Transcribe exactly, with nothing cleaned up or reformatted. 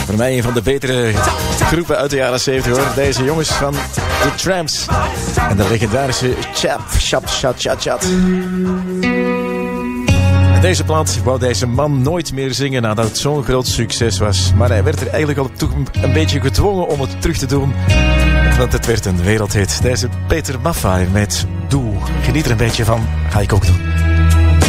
voor mij een van de betere groepen uit de jaren zeventig hoor. Deze jongens van The Tramps. En de legendarische Chap, Chap, Chat, Chat, Chat. En deze plaat wou deze man nooit meer zingen nadat het zo'n groot succes was. Maar hij werd er eigenlijk al toch een beetje gedwongen om het terug te doen. Want het werd een wereldhit. Deze Peter Maffay met Doe. Geniet er een beetje van. Ga ik ook doen.